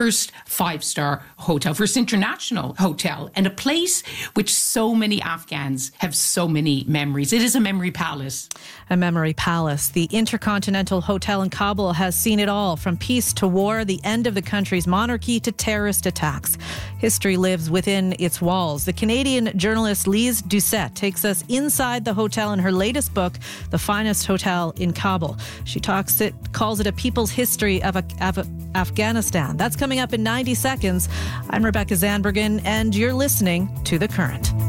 first five-star hotel, first international hotel, and a place which so many Afghans have so many memories. It is a memory palace. A memory palace. The Intercontinental Hotel in Kabul has seen it all, from peace to war, the end of the country's monarchy to terrorist attacks. History lives within its walls. The Canadian journalist Lise Doucette takes us inside the hotel in her latest book, The Finest Hotel in Kabul. She calls it a people's history of Afghanistan. That's coming up in 90 seconds. I'm Rebecca Zandbergen, and you're listening to The Current.